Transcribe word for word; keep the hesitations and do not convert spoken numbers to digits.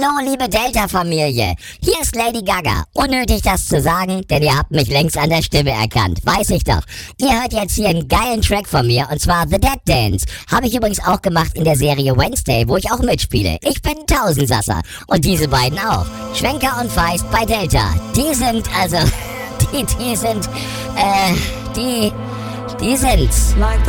Hallo, liebe Delta-Familie. Hier ist Lady Gaga. Unnötig, das zu sagen, denn ihr habt mich längst an der Stimme erkannt. Weiß ich doch. Ihr hört jetzt hier einen geilen Track von mir, und zwar The Dead Dance. Habe ich übrigens auch gemacht in der Serie Wednesday, wo ich auch mitspiele. Ich bin Tausendsasser. Und diese beiden auch. Schwenker und Feist bei Delta. Die sind, also, die, die sind, äh, die, die sind's.